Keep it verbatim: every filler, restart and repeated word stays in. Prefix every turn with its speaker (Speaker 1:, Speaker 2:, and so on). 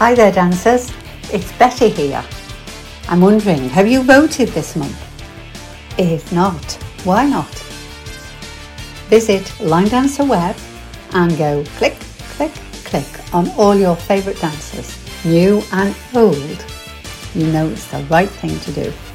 Speaker 1: Hi there dancers, it's Betty here. I'm wondering, have you voted this month? If not, why not? Visit Line Dancer Web and go click, click, click on all your favourite dancers, new and old. You know it's the right thing to do.